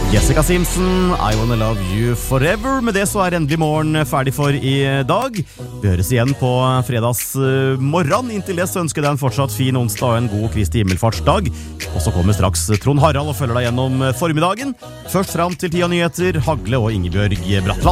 Jessica Simpson, I Wanna Love You Forever. Med det så endelig morgen ferdig for i dag. Vi høres igjen på fredagsmorgen. Inntil det så ønsker jeg deg en fortsatt fin onsdag og en god Kristi himmelfartsdag. Og så kommer straks Trond Harald og følger deg gjennom formiddagen. Først fram til 10 nyheter, Hagle og Ingebjørg Bratland.